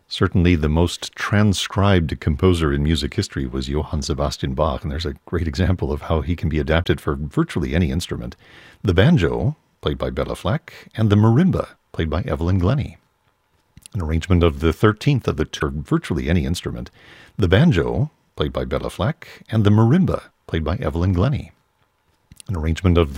Certainly the most transcribed composer in music history was Johann Sebastian Bach, and there's a great example of how he can be adapted for virtually any instrument. The banjo, played by Bela Fleck, and the marimba, played by Evelyn Glennie. An arrangement of the 13th of the for virtually any instrument. The banjo, played by Bela Fleck, and the marimba, played by Evelyn Glennie. An arrangement of